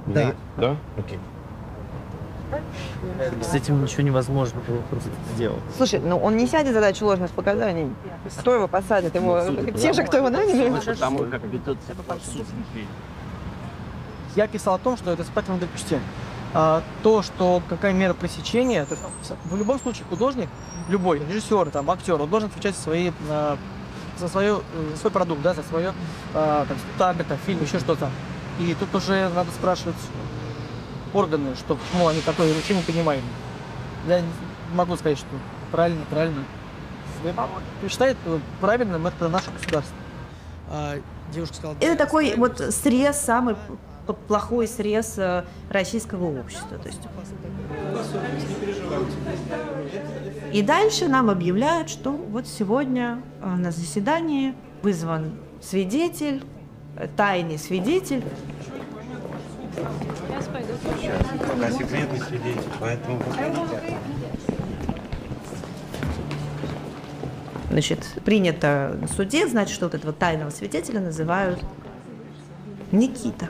Да. Да? Окей. С этим ничего невозможно было просто сделать. Слушай, ну он не сядет задачу ложных показаний. Кто его посадит? Ему те же, кто его наняли? Потому как ведут Я писал о том, что это испытательное допущение. То, что какая мера пресечения, то есть, в любом случае художник, любой режиссер, там, актер, он должен отвечать за свой продукт, да, за свое спектакль, фильм, еще что-то. И тут уже надо спрашивать органы, что почему они такое вообще не понимают. Я не могу сказать, что правильно. Считает правильным это наше государство. Девушка сказала, Это такой вот срез, самый плохой срез российского общества. То есть. И дальше нам объявляют, что вот сегодня на заседании вызван свидетель, тайный свидетель. Пока секретный свидетель, поэтому выходите. Значит, принято на суде, значит, что вот этого тайного свидетеля называют Никита.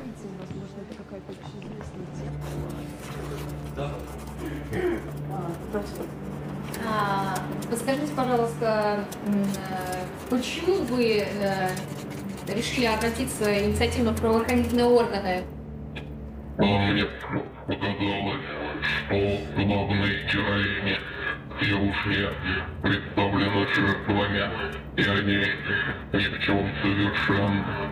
Подскажите, пожалуйста, почему вы решили обратиться инициативно в правоохранительные органы? Мне показалось, что главной героине девушке представлена жертвами, и они ни в чем совершенно.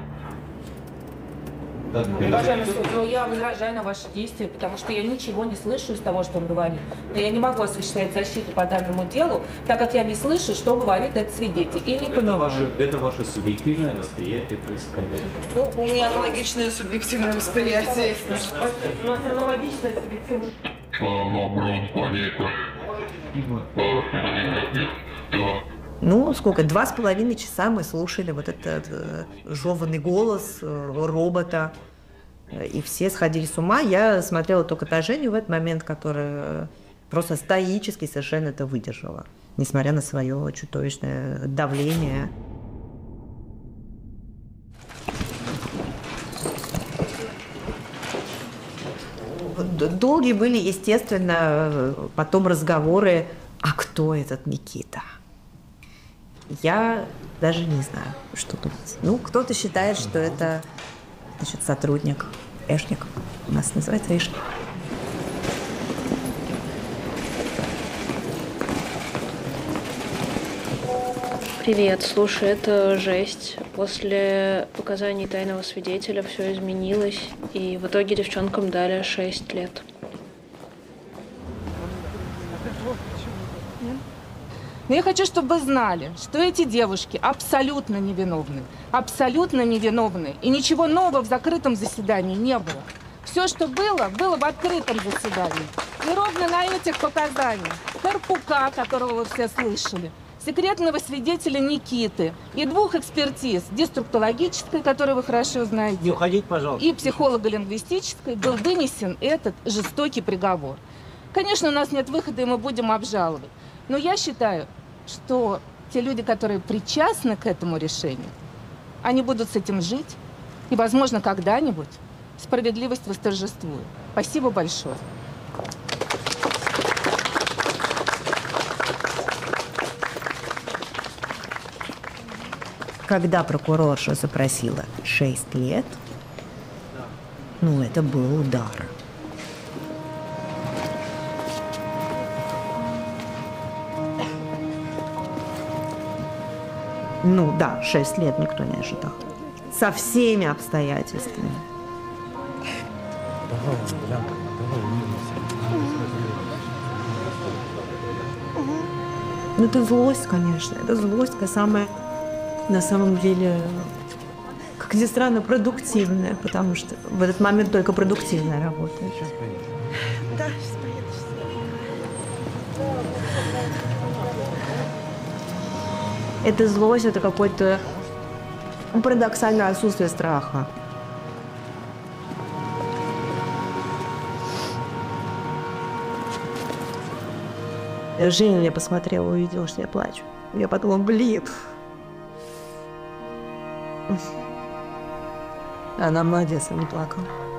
Уважаемый суд, я возражаю на ваши действия, потому что я ничего не слышу из того, что он говорит. Но я не могу осуществлять защиту по данному делу, так как я не слышу, что говорит этот свидетель. И не понимаю. Это ваше субъективное восприятие происходящего. Ну, у меня аналогичное субъективное восприятие. Аналогичное субъективное. Набран планета. Ну, сколько? 2,5 часа мы слушали вот этот жеванный голос робота, и все сходили с ума. Я смотрела только на Женю в этот момент, которая просто стоически совершенно это выдержала, несмотря на свое чудовищное давление. Долгие были, естественно, потом разговоры, а кто этот Никита? Я даже не знаю, что тут. Ну, кто-то считает, что это, значит, сотрудник, эшник. У нас называется эшник. Привет, слушай, это жесть. После показаний тайного свидетеля все изменилось, и в итоге девчонкам дали 6 лет. Но я хочу, чтобы вы знали, что эти девушки абсолютно невиновны. Абсолютно невиновны. И ничего нового в закрытом заседании не было. Все, что было, было в открытом заседании. И ровно на этих показаниях Карпука, которого вы все слышали, секретного свидетеля Никиты и 2 экспертиз, деструктологической, которую вы хорошо знаете, не уходите, пожалуйста, и психолого-лингвистической, был вынесен этот жестокий приговор. Конечно, у нас нет выхода, и мы будем обжаловать. Но я считаю, что те люди, которые причастны к этому решению, они будут с этим жить, и, возможно, когда-нибудь справедливость восторжествует. Спасибо большое. Когда прокурорша запросила 6 лет, ну, это был удар. Ну да, 6 лет никто не ожидал. Со всеми обстоятельствами. Ну это злость, конечно. Это злость, самая, на самом деле, как ни странно, продуктивная, потому что в этот момент только продуктивная работает. Да, сейчас поеду. Это злость, это какое-то парадоксальное отсутствие страха. Женя меня посмотрела, увидела, что я плачу. Я подумала, блин. Она молодец, она не плакала.